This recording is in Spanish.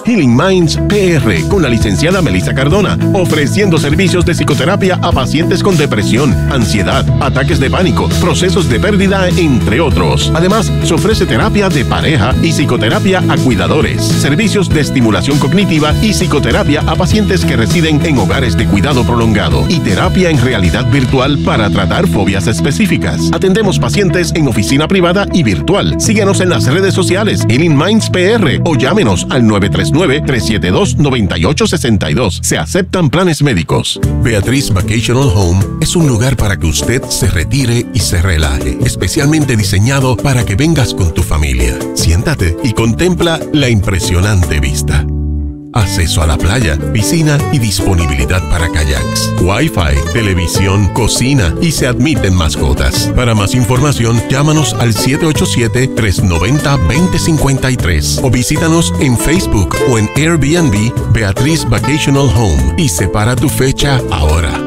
Healing Minds PR con la licenciada Melissa Cardona, ofreciendo servicios de psicoterapia a pacientes con depresión, ansiedad, ataques de pánico, procesos de pérdida, entre otros. Además, se ofrece terapia de pareja y psicoterapia a cuidadores, servicios de estimulación cognitiva y psicoterapia a pacientes que residen en hogares de cuidado prolongado y terapia en realidad virtual para tratar fobias específicas. Atendemos pacientes en oficina privada y virtual. Síguenos en las redes sociales Healing Minds PR o llámenos al 939-372-9862. Se aceptan planes médicos. Beatriz Vacational Home es un lugar para que usted se retire y se relaje, especialmente diseñado para que vengas con tu familia. Siéntate y contempla la impresionante vista. Acceso a la playa, piscina y disponibilidad para kayaks, Wi-Fi, televisión, cocina y se admiten mascotas. Para más información, llámanos al 787-390-2053 o visítanos en Facebook o en Airbnb Beatriz Vacational Home y separa tu fecha ahora.